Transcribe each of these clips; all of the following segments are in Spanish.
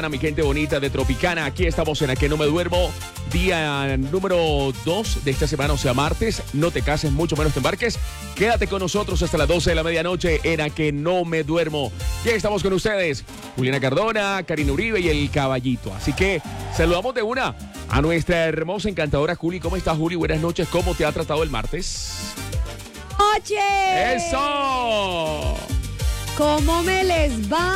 Mi gente bonita de Tropicana, aquí estamos en A Que No Me Duermo, día número 2 de esta semana, o sea, martes. No te cases, mucho menos te embarques. Quédate con nosotros hasta las 12 de la medianoche en A Que No Me Duermo. Y ahí estamos con ustedes, Juliana Cardona, Karina Uribe y el Caballito. Así que saludamos de una a nuestra hermosa, encantadora Juli. ¿Cómo estás, Juli? Buenas noches. ¿Cómo te ha tratado el martes? ¡Oye! ¡Eso! ¿Cómo me les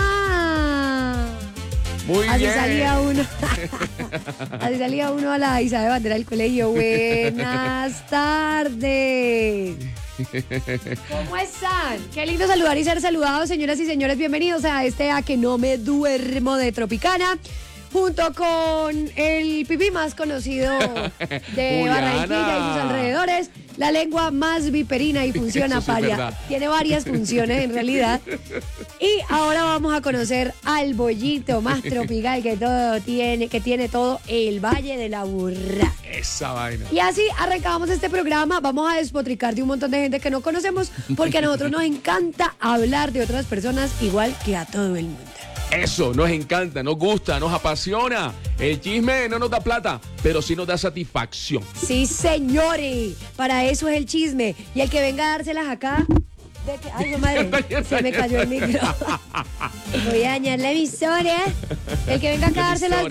va? Muy Así bien. salía uno. Así salía uno a la Isabel Bandera del colegio. Buenas tardes. ¿Cómo están? Qué lindo saludar y ser saludados, señoras y señores. Bienvenidos a este A Que No Me Duermo de Tropicana. Junto con el pipí más conocido de Juliana. Barranquilla y sus alrededores, la lengua más viperina y funciona Eso sí es para. verdad. Tiene varias funciones en realidad. Y ahora vamos a conocer al bollito más tropical que tiene todo el Valle de la Burra. Esa vaina. Y así arrancamos este programa. Vamos a despotricar de un montón de gente que no conocemos, porque a nosotros nos encanta hablar de otras personas igual que a todo el mundo. Eso, nos encanta, nos gusta, nos apasiona. El chisme no nos da plata, pero sí nos da satisfacción. Sí, señores, para eso es el chisme. Y el que venga a dárselas acá... Ay, no, madre, se me cayó el micro. Voy a dañar la emisora. El que venga acá a dárselas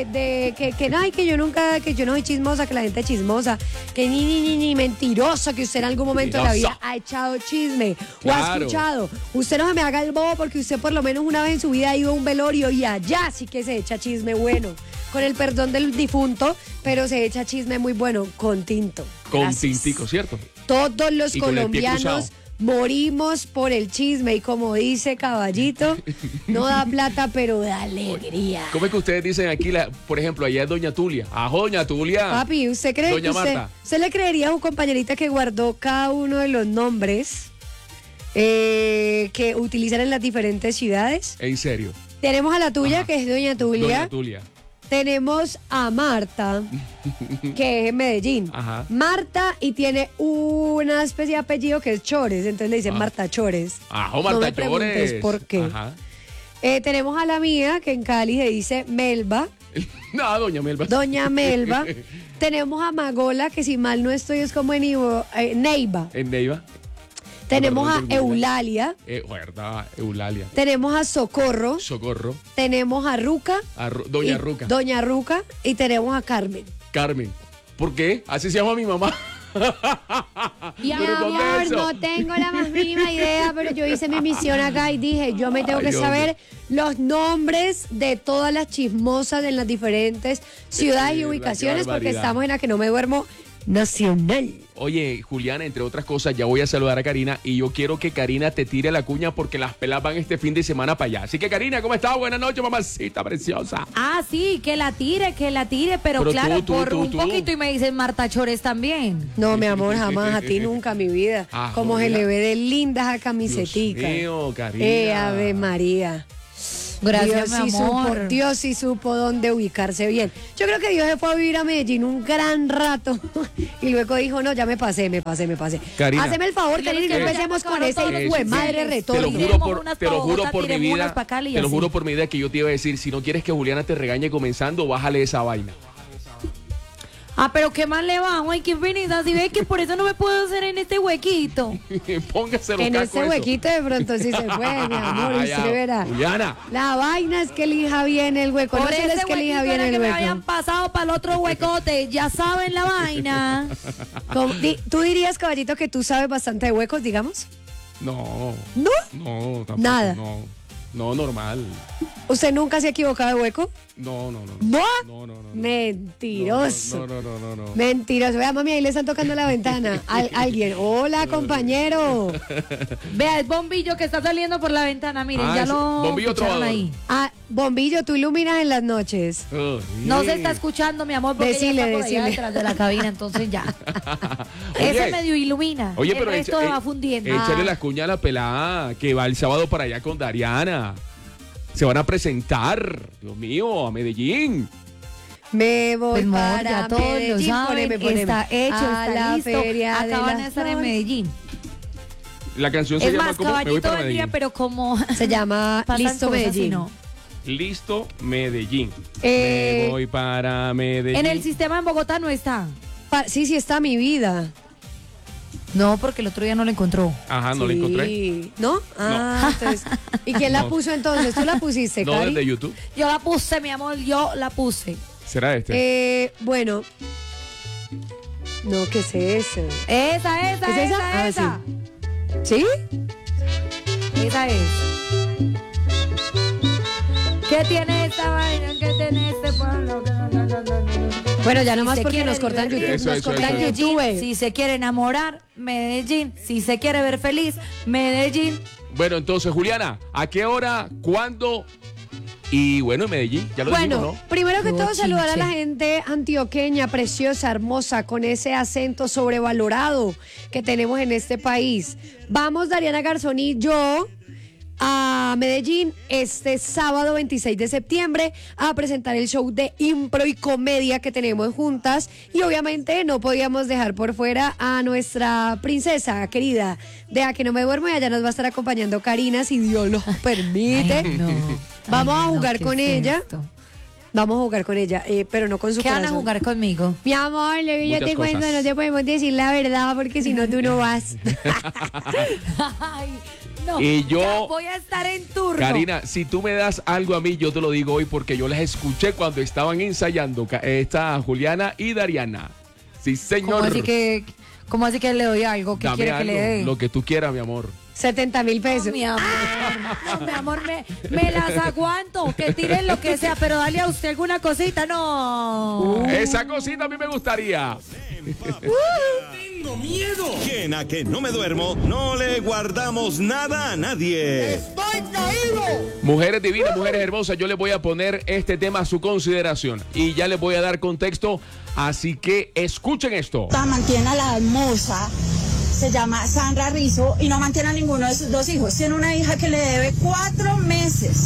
que yo no soy chismosa, que la gente es chismosa, que ni mentirosa, que usted en algún momento de la vida ha echado chisme o ha Claro. escuchado. Usted no se me haga el bobo porque usted por lo menos una vez en su vida ha ido a un velorio y allá sí que se echa chisme bueno. Con el perdón del difunto, pero se echa chisme muy bueno con tinto. Con Gracias. tintico, ¿cierto? Todos los Y con el pie colombianos cruzado. morimos por el chisme y como dice Caballito, no da plata pero da alegría. ¿Cómo es que ustedes dicen aquí, por ejemplo, allá es Doña Tulia? ¡Ajo, Doña Tulia! Papi, ¿usted cree Doña que Marta. usted le creería a su compañerita que guardó cada uno de los nombres que utilizan en las diferentes ciudades? En serio. Tenemos a la tuya, Ajá. que es Doña Tulia. Doña Tulia. Tenemos a Marta, que es en Medellín. Ajá. Marta, y tiene una especie de apellido que es Chores, entonces le dicen Marta Chores. ¡Ajo, No Marta me preguntes Llores! por qué. Ajá. Tenemos a la mía, que en Cali se dice Melba, No, Doña Melba. Doña Melba. Tenemos a Magola, que si mal no estoy es como en Neiva. En Neiva. Tenemos a perdón, del Google. Eulalia. Verdad, Eulalia. Tenemos a Socorro. Socorro. Tenemos a Ruca. Doña y Ruca. Doña Ruca. Y tenemos a Carmen. Carmen. ¿Por qué? Así se llama mi mamá. Mi ¿Pero dónde es amor, eso? no tengo la más mínima idea, pero yo hice mi misión acá y dije, yo me tengo Ay, que Dios saber mío. los nombres de todas las chismosas en las diferentes ciudades y La ubicaciones, porque barbaridad. estamos en A Que No Me Duermo Nacional. Oye, Juliana, entre otras cosas, ya voy a saludar a Karina y yo quiero que Karina te tire la cuña porque las pelas van este fin de semana para allá. Así que, Karina, ¿cómo estás? Buenas noches, mamacita preciosa. Ah, sí, que la tire, pero Pero claro, tú, por un tú. poquito y me dicen Marta Chores también. No, mi amor, jamás, a ti nunca, mi vida. Ah, Como se joder. le ve de lindas a camisetica. Dios mío, Karina. Ave María. Gracias, Dios mi sí amor. Dios sí supo dónde ubicarse bien. Yo creo que Dios se fue a vivir a Medellín un gran rato y luego dijo, no, ya me pasé. Karina. Haceme el favor, Y Karina, y no que empecemos ya con acabaron ese todos los hijo de madre chismes. Te lo retórico. juro Tiremos unas te lo pa' juro Bogotá, por mi tiremos vida. unas pa' Cali y Te lo así. juro por mi vida que yo te iba a decir, si no quieres que Juliana te regañe comenzando, bájale esa vaina. Ah, pero qué mal le va, ay, qué penita, si ve que por eso no me puedo hacer en este huequito. Póngase los En cascos ese eso. huequito de pronto sí se fue, mi amor, Ah, ya. usted verá. Juliana. La vaina es que elija bien el hueco. Por No ese es que elija huequito bien era el que me habían hueco. pasado para el otro huecote, ya saben la vaina. ¿Tú dirías, Caballito, que tú sabes bastante de huecos, digamos? No. ¿No? No, tampoco. Nada. No, normal. ¿Usted nunca se ha equivocado de hueco? No. ¿No? No. Mentiroso. No. Mentiroso. Vea, mami, ahí le están tocando la ventana. Alguien. Hola, compañero. Vea, el bombillo que está saliendo por la ventana, miren, Ah, ya ese lo bombillo escucharon trovador. ahí. Ah, Bombillo, tú iluminas en las noches. No se está escuchando, mi amor, porque Decile, ella está por allá decile. detrás de la cabina, entonces ya. Oye. Ese medio ilumina. Oye, el pero resto va fundiendo. échale las cuñas a la pelada que va el sábado para allá con Dariana. Se van a presentar, Dios mío, a Medellín. Me voy Pues, amor, para ya todos lo Medellín. saben, está hecho, a está la listo. feria de Acaban de las estar en flores. Medellín. La canción se Es llama más, ¿cómo? Me voy Caballito para vendría, Medellín. pero como Se llama pasan Listo cosas, Medellín. sí, no. Listo, Medellín. Me voy para Medellín. En el sistema en Bogotá no está. Sí está mi vida. No, porque el otro día no la encontró. Ajá, no la encontré. ¿No? Ah, entonces. ¿Y quién la puso entonces? ¿Tú la pusiste, No, Cari? desde YouTube. Yo la puse, mi amor, yo la puse. ¿Será este? Bueno. No, ¿qué es eso? Esa, ¿Es esa? esa. ¿Sí? Esa es. ¿Qué tiene esta vaina? ¿Qué tiene este pueblo? Bueno, ya nomás se porque quiere nos cortan divertir, YouTube. Eso, Nos cortan eso. YouTube. Si se quiere enamorar, Medellín. Si se quiere ver feliz, Medellín. Bueno, entonces, Juliana, ¿a qué hora? ¿Cuándo? Y bueno, en Medellín, ya lo Bueno, dijimos, ¿no? primero que No, todo saludar a chinche. la gente antioqueña, preciosa, hermosa, con ese acento sobrevalorado que tenemos en este país. Vamos, Dariana Garzón y yo, a Medellín este sábado 26 de septiembre a presentar el show de impro y comedia que tenemos juntas y obviamente no podíamos dejar por fuera a nuestra princesa querida de A que no me duermo y allá nos va a estar acompañando Karina si Dios lo permite. Ay, no. Vamos Ay, a no, jugar ¿qué con es ea esto? Vamos a jugar con ella, pero no con su ¿Qué van corazón. a jugar conmigo? Mi amor, lo que yo Muchas te cuento, cosas. no te podemos decir la verdad porque si no tú no vas. Ay, no. Y yo- ya voy a estar en turno. Karina, si tú me das algo a mí, yo te lo digo hoy porque yo las escuché cuando estaban ensayando esta Juliana y Dariana. Sí, señor. ¿Cómo así que le doy algo? ¿Qué Dame quiere que algo, le dé? lo que tú quieras, mi amor. 70,000 pesos. No, mi amor, no, mi amor, me las aguanto, que tiren lo que sea, pero dale a usted alguna cosita, no. Esa cosita a mí me gustaría. Tengo miedo. Que en A que no me duermo, no le guardamos nada a nadie. Mujeres divinas, mujeres hermosas, yo les voy a poner este tema a su consideración y ya les voy a dar contexto, así que escuchen esto. Mantiene a la hermosa, se llama Sandra Rizzo y no mantiene a ninguno de sus dos hijos. Tiene una hija que le debe 4 meses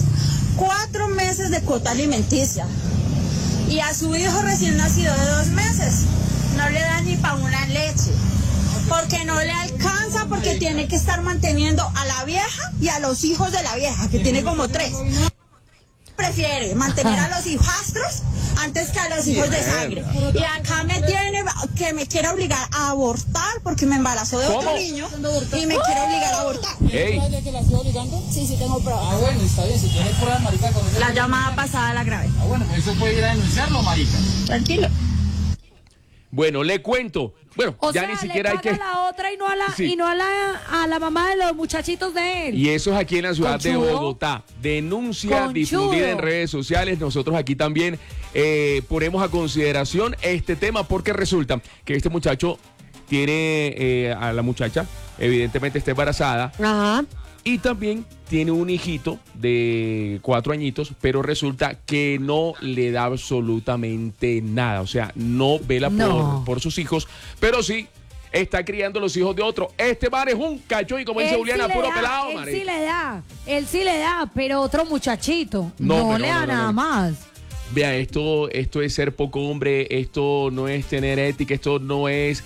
de cuota alimenticia. Y a su hijo recién nacido de 2 meses no le da ni para una leche. Porque no le alcanza, porque tiene que estar manteniendo a la vieja y a los hijos de la vieja, que tiene como 3. Prefiere mantener a los hijastros antes que a los hijos de sangre. Y acá me tiene que me quiere obligar a abortar porque me embarazó de otro ¿Cómo? niño y me quiere obligar a abortar. Ey, ¿De que la estoy obligando? Sí, tengo pruebas. Ah, bueno, está bien, si tienes pruebas, marica, con eso. La llamada pasada la grabé. Ah, bueno, eso puede ir a denunciarlo, marica. Tranquilo. bueno, le cuento. Bueno, O ya sea, ni siquiera le hay paga que... a la otra y no a la, Sí. y no a la mamá de los muchachitos de él. Y eso es aquí en la ciudad de Conchudo. Bogotá. Denuncia Conchudo. difundida en redes sociales. Nosotros aquí también ponemos a consideración este tema porque resulta que este muchacho tiene a la muchacha, evidentemente está embarazada, Ajá. y también tiene un hijito de 4 añitos, pero resulta que no le da absolutamente nada. O sea, no vela No. por sus hijos, pero sí está criando los hijos de otro. Este man es un cacho y como dice Él Juliana, sí le puro da, pelado, él marica. él sí le da, pero otro muchachito No, no, pero le no, da no, nada no. más. Vea, esto es ser poco hombre, esto no es tener ética, esto no es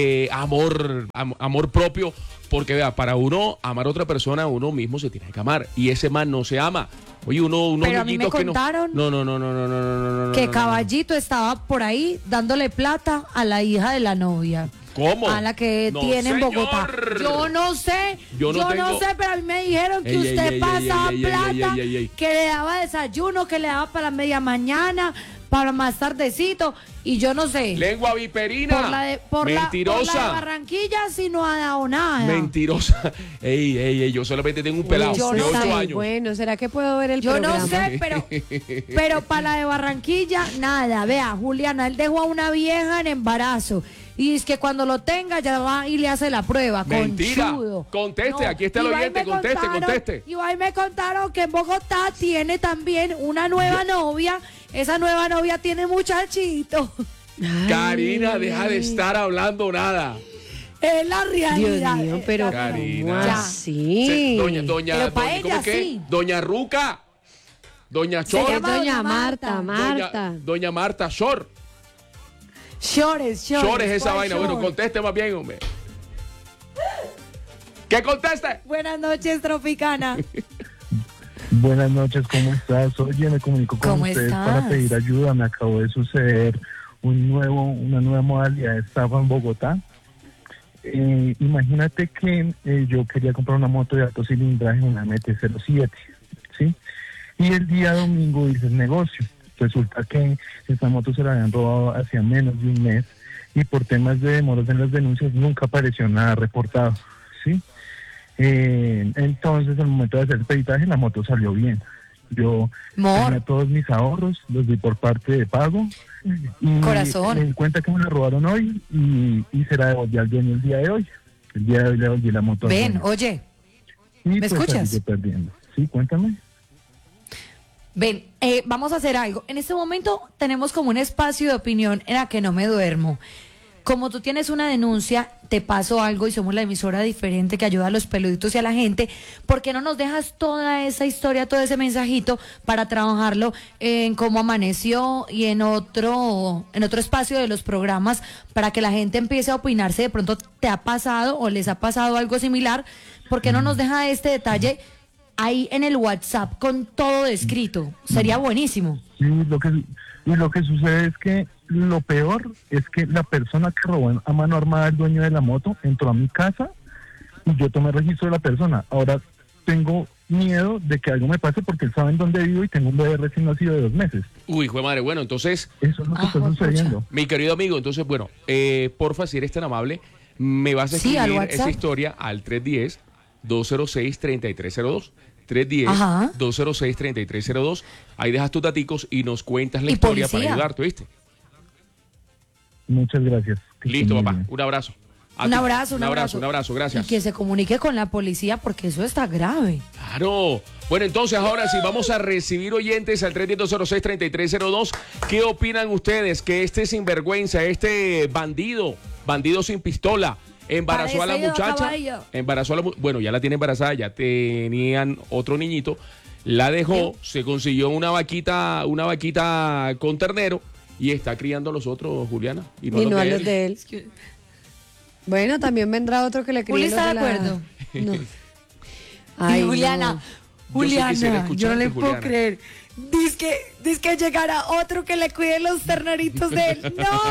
amor propio, porque vea, para uno amar a otra persona, uno mismo se tiene que amar, y ese man no se ama. Oye, unos Pero a mí me niñitos que contaron no. Que Caballito estaba por ahí dándole plata a la hija de la novia. ¿Cómo? A la que No, tiene en señor. Bogotá. Yo no sé, Yo no tengo- sé, pero a mí me dijeron que Ey, usted ey, pasaba ey, plata, ey. que le daba desayuno, que le daba para la media mañana, para más tardecito, y yo no sé. Lengua viperina. Por la de Mentirosa. Barranquilla sí no ha dado nada. Mentirosa. Ey, yo solamente tengo un pelado yo de no 8 sé. años. Bueno, ¿será que puedo ver el Yo programa? no sé, pero para la de Barranquilla, nada. Vea, Juliana, él dejó a una vieja en embarazo. Y es que cuando lo tenga ya va y le hace la prueba. Mentira. Conchudo. Conteste, aquí está el y va y oyente, me conteste. Y ahí me contaron que en Bogotá tiene también una nueva novia. Esa nueva novia tiene muchachito. Ay. Karina, deja de estar hablando nada. Es la realidad. Dios mío, pero Karina. ¿cómo Ya. así? Pero pa' ella ¿cómo que? sí. Doña Ruca. Doña Se Chor. llama Doña Marta, Doña Marta Shor. Shores. Shor es esa ¿cuál vaina. Shore? Bueno, conteste más bien, hombre. ¿Qué conteste? Buenas noches, Tropicana. Buenas noches, ¿cómo estás? Oye, me comunico con ¿Cómo ustedes estás? para pedir ayuda. Me acabó de suceder una nueva modalidad de estafa en Bogotá. Imagínate que yo quería comprar una moto de alto cilindraje, una MT-07, ¿sí? Y el día domingo hice el negocio. Resulta que esta moto se la habían robado hacía menos de un mes y por temas de demoras en las denuncias nunca apareció nada reportado, ¿sí? Entonces, al momento de hacer el peritaje, la moto salió bien. Yo tenía todos mis ahorros, los di por parte de pago. Y Corazón. me di cuenta que me la robaron hoy y se la devolví al dueño el día de hoy. El día de hoy le devolví la moto al Ven, dueño. oye, Y ¿me pues escuchas? salí yo perdiendo. Sí, cuéntame. ven, vamos a hacer algo. En este momento tenemos como un espacio de opinión en la que no me duermo. Como tú tienes una denuncia, te paso algo y somos la emisora diferente que ayuda a los peluditos y a la gente. ¿Por qué no nos dejas toda esa historia, todo ese mensajito para trabajarlo en cómo amaneció y en otro espacio de los programas para que la gente empiece a opinar si de pronto te ha pasado o les ha pasado algo similar? ¿Por qué no nos deja este detalle ahí en el WhatsApp con todo descrito? Sería buenísimo. Sí, lo que sucede es que lo peor es que la persona que robó a mano armada el dueño de la moto entró a mi casa y yo tomé registro de la persona. Ahora tengo miedo de que algo me pase porque él sabe en dónde vivo y tengo un bebé recién nacido de 2 meses. Uy, hijo de madre, bueno, entonces, Eso es lo que está sucediendo. mi querido amigo, entonces, bueno, porfa, si eres tan amable, me vas a Sí, al escribir WhatsApp. esa historia al 310-206-3302. Ajá. 310-206-3302. Ahí dejas tus daticos y nos cuentas la Y historia policía. para ayudarte, ¿viste? Muchas gracias. Que Listo, estén muy papá. bien. Un abrazo. A Un ti. abrazo, Un abrazo, gracias. Y que se comunique con la policía porque eso está grave. Claro. Bueno, entonces ahora sí vamos a recibir oyentes al 310-206-3302. ¿Qué opinan ustedes? Que este sinvergüenza, este bandido sin pistola, embarazó a la Parece muchacha. caballo. Bueno, ya la tiene embarazada, ya tenían otro niñito. La dejó, se consiguió una vaquita con ternero y está criando a los otros, Juliana. Y no a los de él. Bueno, también vendrá otro que le críe Juli los está de la- acuerdo. No. Y Ay, Juliana, no. Yo sí quisiera Juliana, yo no le escucharte, puedo Juliana. creer. Dice que llegará otro que le cuide los terneritos de él. ¡No!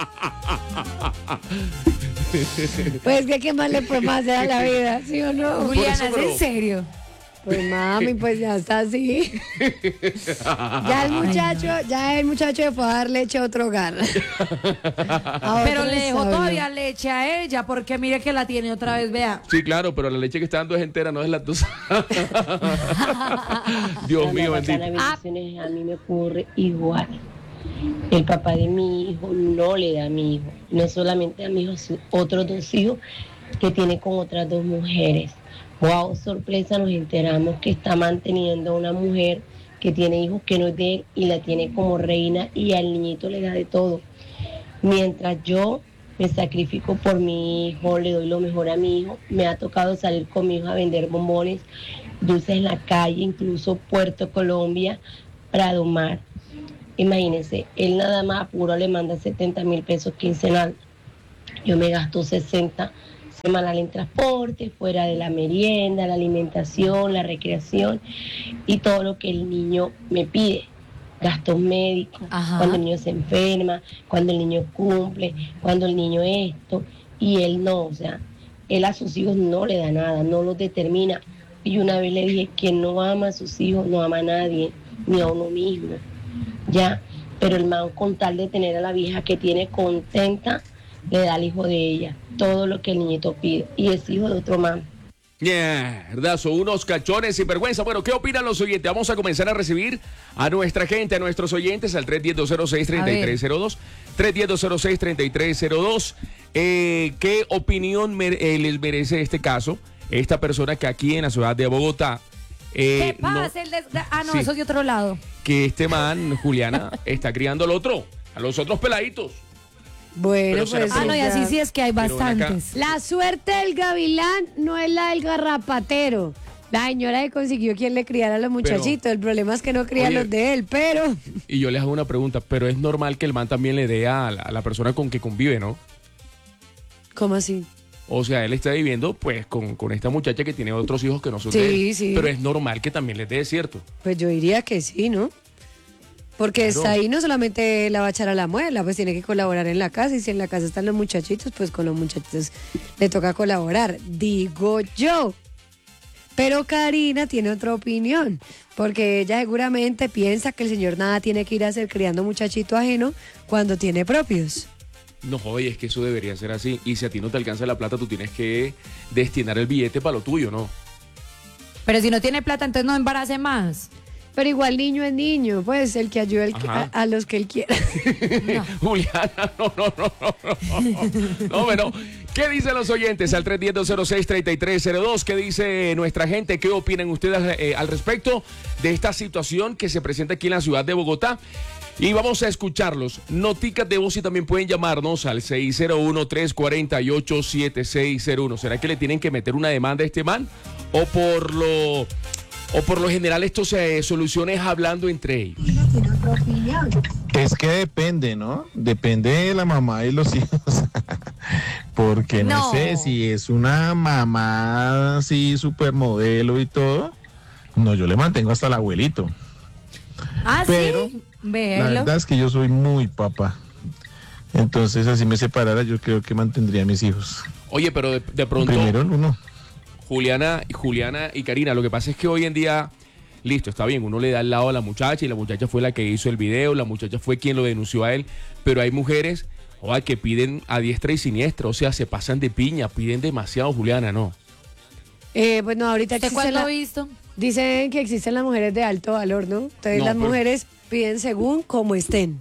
Pues que qué más le podemos hacer a la vida, ¿sí o no? Juliana, eso, ¿es pero- en serio? Pues mami, pues ya está así. Ya el muchacho le fue a dar leche a otro hogar. A Pero otro le dejó solo. todavía leche a ella porque mire que la tiene otra vez, vea. Sí, claro, pero la leche que está dando es entera, no es lactosa. Dios mío, bendito. Bendiciones, a mí me ocurre igual. El papá de mi hijo no le da a mi hijo, no solamente a mi hijo, sino otros 2 hijos que tiene con otras 2 mujeres. Wow, sorpresa, nos enteramos que está manteniendo a una mujer que tiene hijos que no es de él y la tiene como reina y al niñito le da de todo. Mientras yo me sacrifico por mi hijo, le doy lo mejor a mi hijo, me ha tocado salir con mi hijo a vender bombones, dulces en la calle, incluso Puerto Colombia, Prado Mar. Imagínense, él nada más apuro le manda 70,000 pesos quincenal. Yo me gasto 60 semanal en transporte, fuera de la merienda, la alimentación, la recreación y todo lo que el niño me pide. Gastos médicos, Ajá. cuando el niño se enferma, cuando el niño cumple, cuando el niño esto, y él no, o sea, él a sus hijos no le da nada, no los determina. Y una vez le dije que no ama a sus hijos, no ama a nadie, ni a uno mismo, ya, pero el man con tal de tener a la vieja que tiene contenta, le da al hijo de ella todo lo que el niñito pide, y es hijo de otro man. ¿Verdad? Son unos cachones sin vergüenza. Bueno, ¿qué opinan los oyentes? Vamos a comenzar a recibir a nuestra gente, a nuestros oyentes al 310-206-3302. 310-206-3302. ¿Qué opinión les merece este caso? Esta persona que aquí en la ciudad de Bogotá. ¿Qué no- pasa? No, Sí. eso es de otro lado. que este man, Juliana, está criando al otro, a los otros peladitos. Bueno, Pero será pues. por- No, y ya. así sí es que hay Pero ven acá. bastantes. La suerte del gavilán no es la del garrapatero. La señora que consiguió quien le criara a los muchachitos. El problema es que no cría Oye. los de él, pero. Y yo les hago una pregunta, pero es normal que el man también le dé a la persona con que convive, ¿no? ¿Cómo así? O sea, él está viviendo pues con esta muchacha que tiene otros hijos que no son de él. Sí. Pero es normal que también les dé, ¿cierto? Pues yo diría que sí, ¿no? Porque Claro. está ahí, no solamente la va a echar a la muela, pues tiene que colaborar en la casa. Y si en la casa están los muchachitos, pues con los muchachitos le toca colaborar, digo yo. Pero Karina tiene otra opinión, porque ella seguramente piensa que el señor nada tiene que ir a hacer criando muchachito ajeno cuando tiene propios. No, joder, es que eso debería ser así. Y si a ti no te alcanza la plata, tú tienes que destinar el billete para lo tuyo, ¿no? Pero si no tiene plata, entonces no embarace más. Pero igual niño es niño, pues el que ayude a los que él quiera. Juliana, no. No, bueno. ¿Qué dicen los oyentes al 310-206-3302? ¿Qué dice nuestra gente? ¿Qué opinan ustedes al respecto de esta situación que se presenta aquí en la ciudad de Bogotá? Y vamos a escucharlos. Noticas de voz y también pueden llamarnos al 601-348-7601. ¿Será que le tienen que meter una demanda a este man? ¿O por lo general esto se soluciona hablando entre ellos? Es que depende, ¿no? Depende de la mamá y los hijos. Porque no sé si es una mamá así supermodelo y todo. No, yo le mantengo hasta el abuelito. Ah, Pero sí. la Véelo. verdad es que yo soy muy papá. Entonces, así me separara, yo creo que mantendría a mis hijos. Oye, pero de pronto... Primero el uno. Juliana y Karina, lo que pasa es que hoy en día, listo, está bien, uno le da el lado a la muchacha y la muchacha fue la que hizo el video, la muchacha fue quien lo denunció a él, pero hay mujeres que piden a diestra y siniestra, o sea, se pasan de piña, piden demasiado, Juliana, ¿no? Bueno, ahorita ¿Usted cuándo ha visto? dicen que existen las mujeres de alto valor, ¿no? Entonces No, las pero- mujeres piden según como estén.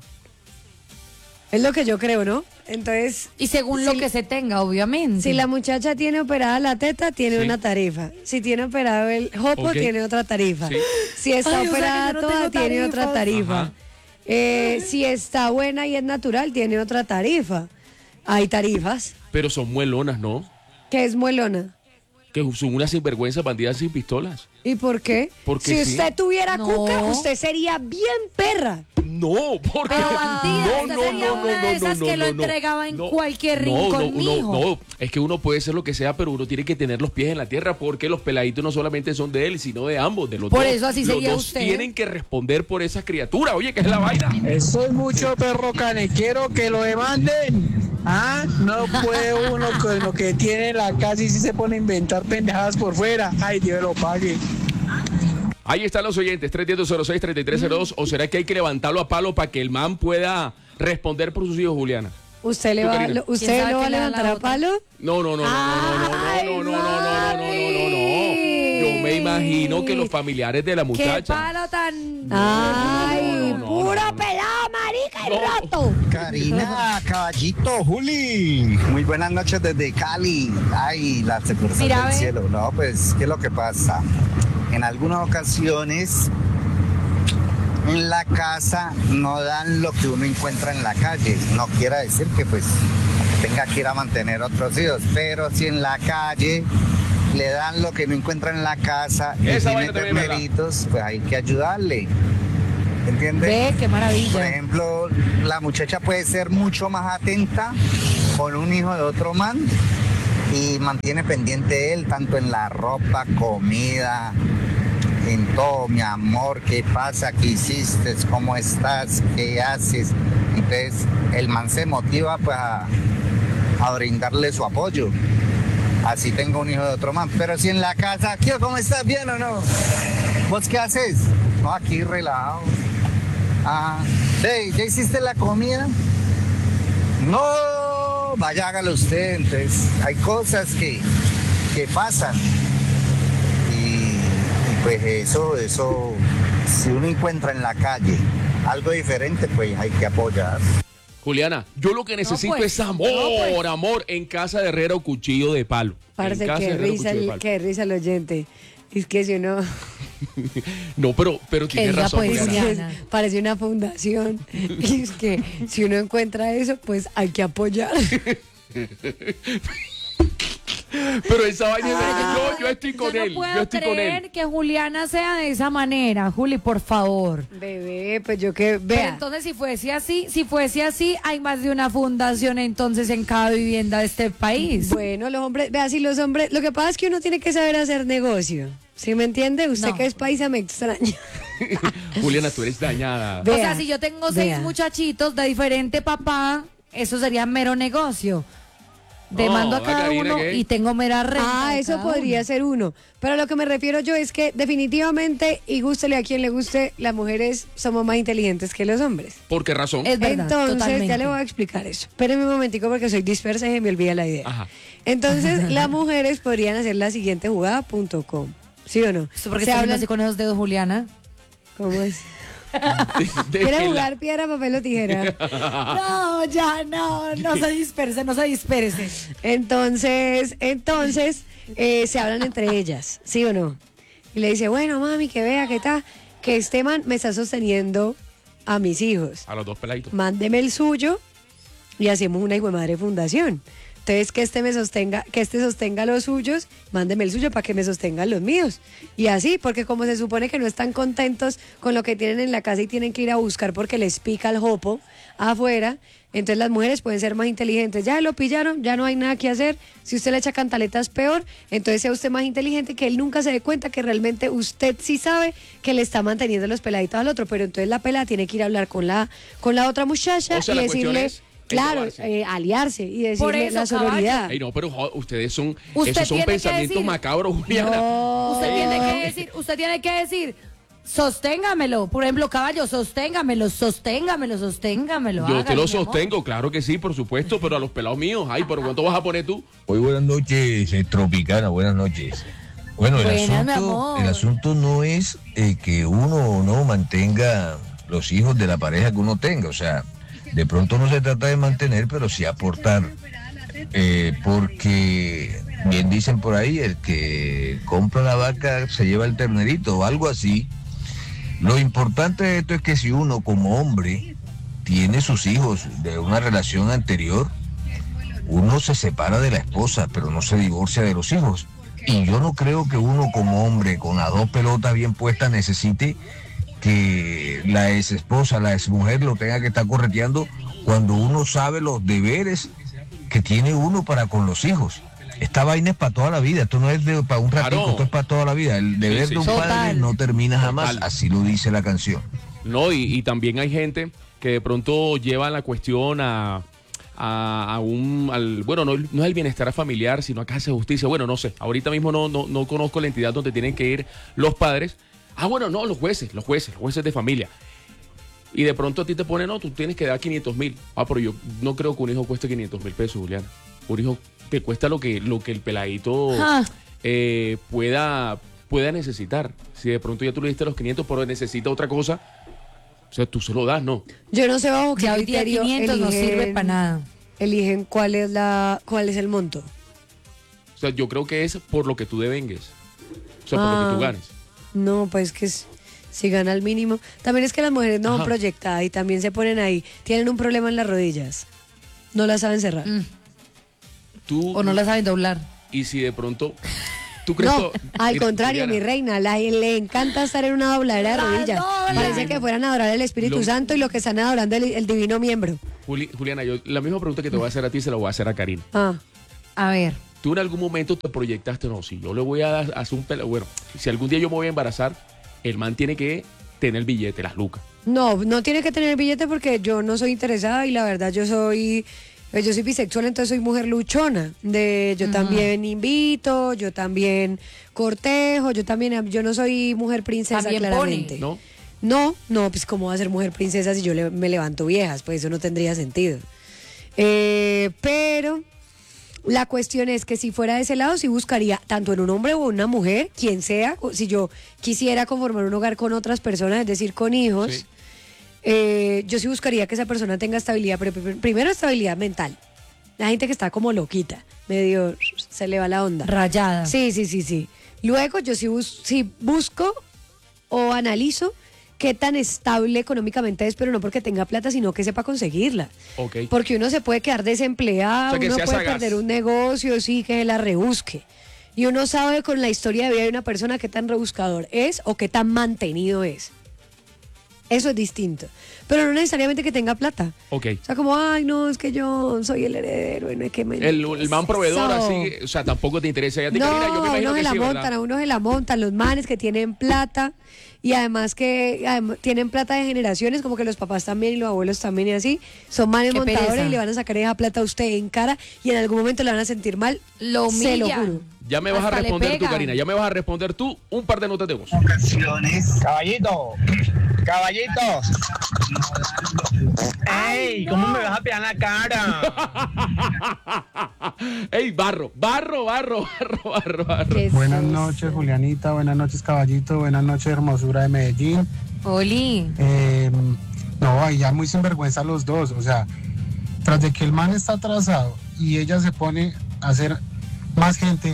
Es lo que yo creo, ¿no? Entonces, Y según lo que se tenga, obviamente. si la muchacha tiene operada la teta, tiene Sí. una tarifa. Si tiene operado el jopo, Ok. tiene otra tarifa. Sí. Si está Ay, o sea que operada yo no toda, tengo tiene otra tarifa. Ajá. Si está buena y es natural, tiene otra tarifa. Hay tarifas. Pero son muelonas, ¿no? ¿Qué es muelona? Que son unas sinvergüenzas bandidas sin pistolas. ¿Y por qué? Porque si sí. usted tuviera No. cuca, usted sería bien perra. No, porque... Pero bandida, esta sería una de esas que lo entregaba en cualquier rincón, mijo. No, es que uno puede ser lo que sea, pero uno tiene que tener los pies en la tierra porque los peladitos no solamente son de él, sino de ambos, de los Por dos. eso así los sería dos usted. tienen que responder por esa criatura. Oye, ¿qué es la vaina? Eso es mucho perro canequero que lo demanden. Ah, no puede uno con lo que tiene en la casa y si se pone a inventar pendejadas por fuera. Ay, Dios lo pague. Ahí están los oyentes, 310-206-3302. ¿O será que hay que levantarlo a palo para que el man pueda responder por sus hijos, Juliana? ¿Usted le ¿Tú, va, Karina? lo- usted ¿Quién sabe lo va a qué le da la levantar a otra? palo? No. Yo me imagino que los familiares de la ¡Qué muchacha. palo tan... Ay, no, puro no. pelado, marica, y No. roto. Karina, caballito, Juli. Muy buenas noches desde Cali. Ay, la seguridad Mira, del ve. cielo. No, pues, ¿qué es lo que pasa? En algunas ocasiones, en la casa no dan lo que uno encuentra en la calle. No quiere decir que, pues, tenga que ir a mantener otros hijos. Pero si en la calle le dan lo que no encuentra en la casa y Esa tiene vaina también es verdad. terneritos, pues hay que ayudarle. ¿Entiendes? Ve, qué Por maravilla. ejemplo, la muchacha puede ser mucho más atenta con un hijo de otro man y mantiene pendiente él tanto en la ropa, comida, en todo, mi amor, qué pasa, qué hiciste, cómo estás, qué haces. Entonces el man se motiva pues a brindarle su apoyo. Así tengo un hijo de otro man, pero si en la casa, ¿qué, cómo estás, bien o no? ¿Vos qué haces? No, aquí relajado. Ah, hey, ¿ya hiciste la comida? No, vaya, hágalo usted. Entonces, hay cosas que pasan. Y pues eso, si uno encuentra en la calle algo diferente, pues hay que apoyar. Juliana, yo lo que necesito pues, es amor, no, pues. amor, en casa de herrero, cuchillo de palo. Parece En casa de que herrero, risa, cuchillo de palo. que risa el oyente. Es que si uno... No, pero tiene diga, razón. pues, Es Juliana. que Juliana. parece una fundación. Y es que si uno encuentra eso, pues hay que apoyar. Pero esa vaina yo estoy con él. No puedo Yo estoy con creer él. que Juliana sea de esa manera. Juli, por favor. Bebé, pues yo que Pero vea. entonces si fuese así, hay más de una fundación entonces en cada vivienda de este país. Bueno, los hombres, vea, si los hombres, lo que pasa es que uno tiene que saber hacer negocio. ¿Sí me entiende? Usted No. que es paisa me extraña. Juliana, tú eres dañada. Vea, o sea, si yo tengo 6 vea. muchachitos de diferente papá, eso sería mero negocio. Demando a cada Karina, uno ¿qué? y tengo mera renta. Ah, de eso cada podría uno. ser uno. Pero a lo que me refiero yo es que definitivamente, y gústele a quien le guste, las mujeres somos más inteligentes que los hombres. ¿Por qué razón? Es verdad, Entonces, totalmente. ya le voy a explicar eso. Espérenme un momentico porque soy dispersa y se me olvida la idea. Ajá. Entonces, las mujeres podrían hacer la siguiente jugada.com. ¿Sí o no? ¿Por qué Se estás hablan... así con esos dedos, Juliana? ¿Cómo es? De ¿Quieres la- jugar piedra, papel o tijera? No, ya, no se disperse. Entonces, se hablan entre ellas, ¿sí o no? Y le dice, bueno, mami, que vea que está, que este man me está sosteniendo a mis hijos. A los dos peladitos. Mándeme el suyo y hacemos una hijo de madre fundación. Entonces, que este sostenga los suyos, mándeme el suyo para que me sostengan los míos. Y así, porque como se supone que no están contentos con lo que tienen en la casa y tienen que ir a buscar porque les pica el jopo afuera, entonces las mujeres pueden ser más inteligentes. Ya lo pillaron, ya no hay nada que hacer. Si usted le echa cantaletas peor, entonces sea usted más inteligente, que él nunca se dé cuenta que realmente usted sí sabe que le está manteniendo los peladitos al otro. Pero entonces la pelada tiene que ir a hablar con la otra muchacha O sea, y la cuestión decirle... es Claro, llevarse. aliarse y Por decirle eso, la sororidad. Ey, no, pero ustedes son, Usted esos son tiene que pensamientos decir- macabros, Juliana. No. Usted tiene que decir, sosténgamelo. Por ejemplo, caballo, sosténgamelo. Yo te Hágale, lo mi amor. sostengo, claro que sí, por supuesto, pero a los pelados míos, ay, pero ¿cuánto vas a poner tú? Muy buenas noches, Tropicana, buenas noches. Bueno, Buenas, mi amor. el asunto no es que uno no mantenga los hijos de la pareja que uno tenga, o sea, de pronto no se trata de mantener, pero sí aportar, porque bien dicen por ahí, el que compra la vaca se lleva el ternerito o algo así. Lo importante de esto es que si uno como hombre tiene sus hijos de una relación anterior, uno se separa de la esposa, pero no se divorcia de los hijos. Y yo no creo que uno como hombre con las dos pelotas bien puestas necesite que la ex esposa, la ex mujer lo tenga que estar correteando cuando uno sabe los deberes que tiene uno para con los hijos. Esta vaina es para toda la vida, esto no es para un ratito, Claro. esto es para toda la vida. El deber sí, de un sí. padre Total. no termina jamás, Total. así lo dice la canción. No, y también hay gente que de pronto lleva la cuestión bueno, no es el bienestar familiar, sino a casa de justicia. Bueno, no sé, ahorita mismo no conozco la entidad donde tienen que ir los padres. Ah, bueno, no, los jueces de familia. Y de pronto a ti te ponen, no, tú tienes que dar 500,000. Ah, pero yo no creo que un hijo cueste 500,000 pesos, Juliana. Un hijo te cuesta lo que el peladito Ah. pueda necesitar. Si de pronto ya tú le diste los 500, pero necesita otra cosa, o sea, tú se lo das, ¿no? Yo no sé bajo qué Ya hoy día criterio 500 no sirve para nada. eligen cuál es el monto. O sea, yo creo que es por lo que tú devengues. O sea, por lo que tú ganes. No, pues que si gana al mínimo. También es que las mujeres no son Ajá. proyectadas y también se ponen ahí. Tienen un problema en las rodillas. No las saben cerrar. Tú, O no la saben doblar. y si de pronto, ¿tú crees No, que- al Mira, contrario, Juliana, mi reina, le encanta estar en una dobladera de rodillas. Parece que fueran a adorar al Espíritu Lo- Santo y lo que están adorando el divino miembro. Juliana, yo la misma pregunta que te voy a hacer a ti se la voy a hacer a Karina. Ah, A ver. ¿Tú en algún momento te proyectaste, no, si yo le voy a hacer un pelo, bueno, si algún día yo me voy a embarazar, el man tiene que tener el billete, las lucas? no tiene que tener billete porque yo no soy interesada y la verdad yo soy bisexual, entonces soy mujer luchona. Yo también invito, yo también cortejo, yo no soy mujer princesa También claramente. ¿No? No, pues cómo va a ser mujer princesa si yo me levanto viejas, pues eso no tendría sentido. Pero la cuestión es que si fuera de ese lado, sí buscaría tanto en un hombre o una mujer, quien sea, si yo quisiera conformar un hogar con otras personas, es decir, con hijos, Sí. yo sí buscaría que esa persona tenga estabilidad, pero primero estabilidad mental. La gente que está como loquita, medio se le va la onda. Rayada. Sí. Luego yo sí busco o analizo qué tan estable económicamente es, pero no porque tenga plata, sino que sepa conseguirla. Okay. Porque uno se puede quedar desempleado, O sea, que uno sea puede sagaz. perder un negocio, sí, que la rebusque. Y uno sabe con la historia de vida de una persona qué tan rebuscador es o qué tan mantenido es. Eso es distinto. Pero no necesariamente que tenga plata. Ok. O sea, como, ay, no, es que yo soy el heredero y no es que me... El man proveedor, Eso. así, o sea, tampoco te interesa. Ya te No, Karina, yo me a imagino uno que se la sí, montan, ¿verdad? a uno se la montan, los manes que tienen plata y además que tienen plata de generaciones, como que los papás también y los abuelos también y así, son manes Qué montadores pereza. y le van a sacar esa plata a usted en cara y en algún momento le van a sentir mal, Lo se lo humillan. juro. Ya me vas a Hasta le responder tú, pegan. Karina. Ya me vas a responder tú un par de notas de voz. Caballito, caballito. ¡Ey! ¿Cómo me vas a pegar la cara? ¡Ey, barro! Buenas noches, Julianita. Buenas noches, caballito. Buenas noches, hermosura de Medellín. Oli. No, ahí ya muy sinvergüenza los dos. O sea, tras de que el man está atrasado y ella se pone a hacer más gente.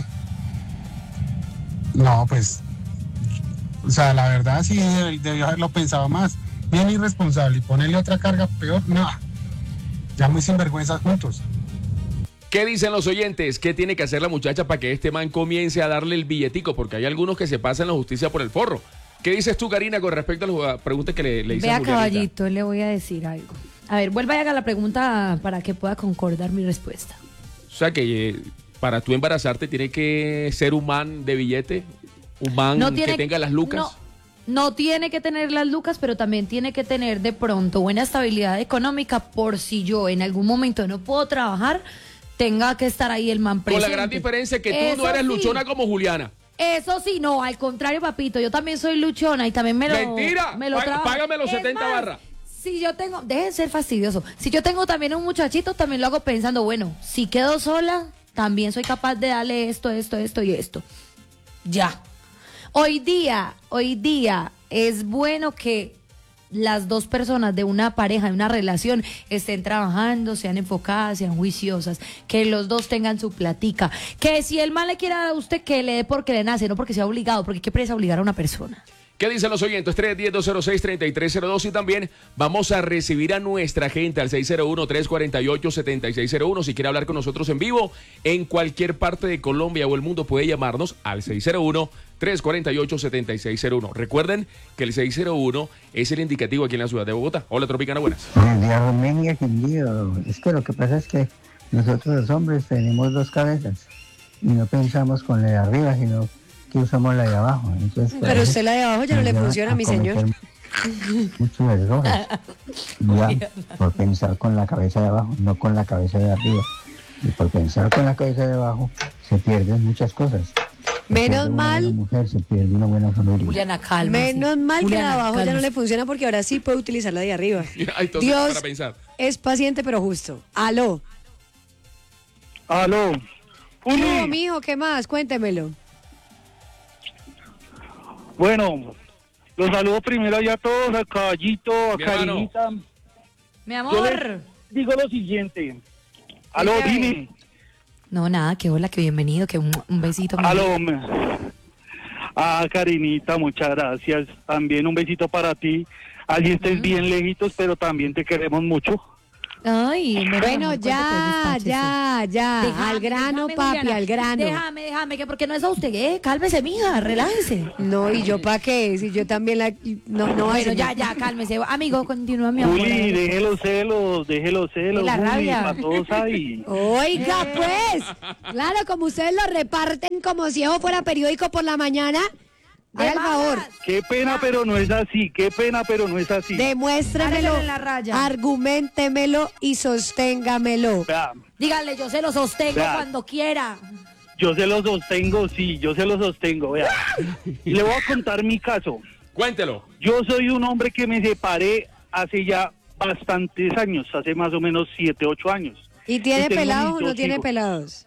No, pues. O sea, la verdad sí debió haberlo pensado más. Bien irresponsable y ponerle otra carga peor. No. Ya muy sinvergüenzas juntos. ¿Qué dicen los oyentes? ¿Qué tiene que hacer la muchacha para que este man comience a darle el billetico? Porque hay algunos que se pasan la justicia por el forro. ¿Qué dices tú, Karina, con respecto a las preguntas que le hice Vea, a Julianita? caballito, le voy a decir algo. A ver, vuelva y haga la pregunta para que pueda concordar mi respuesta. O sea que para tú embarazarte tiene que ser un man de billete, un man que tenga las lucas. No tiene que tener las lucas, pero también tiene que tener de pronto buena estabilidad económica por si yo en algún momento no puedo trabajar, tenga que estar ahí el man presente. Con la gran diferencia que tú Eso no eres sí. luchona como Juliana. Eso sí, no, al contrario, papito, yo también soy luchona y también me lo... ¡Mentira! Me lo trabajo. Págame los Es 70 más, barras. Si yo tengo, deje de ser fastidioso. Si yo tengo también un muchachito, también lo hago pensando, bueno, si quedo sola, también soy capaz de darle esto y esto. Ya. Hoy día es bueno que las dos personas de una pareja, de una relación, estén trabajando, sean enfocadas, sean juiciosas, que los dos tengan su platica. Que si el mal le quiera dar a usted, que le dé porque le nace, no porque sea obligado, porque qué presa obligar a una persona. ¿Qué dicen los oyentes? 310-206-3302 y también vamos a recibir a nuestra gente al 601-348-7601. Si quiere hablar con nosotros en vivo, en cualquier parte de Colombia o el mundo puede llamarnos al 601-348-7601. Recuerden que el 601 es el indicativo aquí en la ciudad de Bogotá. Hola, Tropicana, buenas. Buenos días, Romenia, querido. Es que lo que pasa es que nosotros los hombres tenemos dos cabezas y no pensamos con la de arriba, sino que usamos la de abajo. Entonces, Pero usted la de abajo ya no le funciona, mi señor. Muchos errores. Ya, por pensar con la cabeza de abajo, no con la cabeza de arriba. Y por pensar con la cabeza de abajo, se pierden muchas cosas. Menos mal. Una mujer se pierde una buena familia. Juliana, calma. Menos mal que la de Juliana, abajo ya no cálmese. le funciona porque ahora sí puede utilizar la de arriba. Entonces, Dios para pensar. es paciente pero justo. Aló. Aló. No, mijo, ¿qué más? Cuéntemelo. Bueno, los saludo primero ya a todos, a Caballito, a Mi Karinita. Mi Yo amor. les digo lo siguiente. Aló, Dígame. dime. No, nada, que hola, que bienvenido, que un besito. mi amor. Aló. Karinita, muchas gracias. También un besito para ti. Allí estés bien lejitos, pero también te queremos mucho. Ay, Bueno, ya. Déjame, Al grano, déjame, papi, Juliana. al grano. Déjame, que porque no es a usted, cálmese, mija, relájese. No, ¿y yo para qué? Si yo también la... No, Bueno, señor. ya, cálmese. Amigo, continúa, mi amor. Juli, deje los celos. Y la Juli, rabia. para todos ahí. Oiga, pues. Claro, como ustedes lo reparten como si eso fuera periódico por la mañana. Haga el favor. Qué pena, pero no es así. Qué pena, pero no es así. Demuéstremelo, Párele en la raya. argumentemelo y sosténgamelo. Vea, Dígale, yo se lo sostengo Vea. cuando quiera. yo se lo sostengo, sí, yo se lo sostengo. Vea. Le voy a contar mi caso. Cuéntelo. Yo soy un hombre que me separé hace ya bastantes años, hace más o menos 7, 8 años. ¿Y tiene Y tengo pelados mis o no dos tiene hijos. pelados?